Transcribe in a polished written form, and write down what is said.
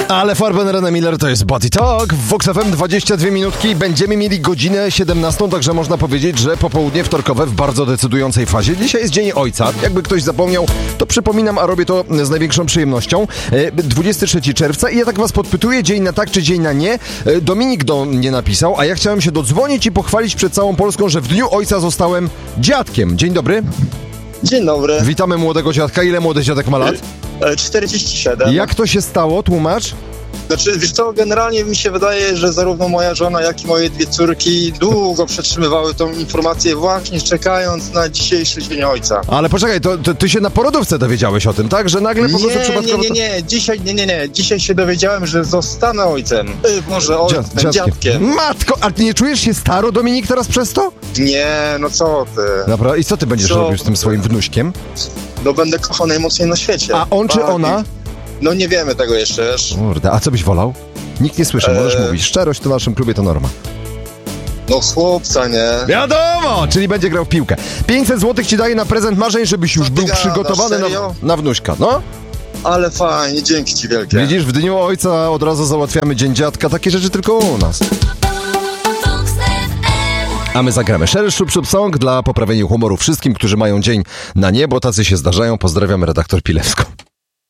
Ale Farben, René Miller, to jest Body Talk. W Vox FM 22 minutki. Będziemy mieli godzinę 17, także można powiedzieć, że popołudnie wtorkowe w bardzo decydującej fazie. Dzisiaj jest Dzień Ojca. Jakby ktoś zapomniał, to przypominam, a robię to z największą przyjemnością. 23 czerwca i ja tak was podpytuję, dzień na tak czy dzień na nie. Dominik do mnie napisał, a ja chciałem się dodzwonić i pochwalić przed całą Polską, że w Dniu Ojca zostałem dziadkiem. Dzień dobry. Dzień dobry. Witamy młodego dziadka. Ile młody dziadek ma lat? 47. Jak to się stało? Tłumacz. Znaczy, wiesz co, generalnie mi się wydaje, że zarówno moja żona, jak i moje dwie córki długo przetrzymywały tą informację, właśnie czekając na dzisiejszy Dzień Ojca. Ale poczekaj, to ty się na porodówce dowiedziałeś o tym, tak? Że nagle po prostu przypadkowo... Nie. Dzisiaj się dowiedziałem, że zostanę ojcem. Może dziadkiem. Matko, a ty nie czujesz się staro, Dominik, teraz przez to? Nie, no co ty. Dobra, i co ty będziesz robił z tym swoim wnuśkiem? No będę kochał najmocniej na świecie. A on czy ona? No nie wiemy tego jeszcze, wiesz. Kurde, a co byś wolał? Nikt nie słyszy, możesz mówić. Szczerość to w naszym klubie to norma. No chłopca, nie? Wiadomo, czyli będzie grał w piłkę. 500 zł ci daje na prezent marzeń, żebyś już był przygotowany na wnuśka, no? Ale fajnie, dzięki ci wielkie. Widzisz, w Dniu Ojca od razu załatwiamy Dzień Dziadka, takie rzeczy tylko u nas. A my zagramy Sheryl Shup Song dla poprawienia humoru wszystkim, którzy mają dzień na nie, bo tacy się zdarzają. Pozdrawiamy redaktor Pilewską.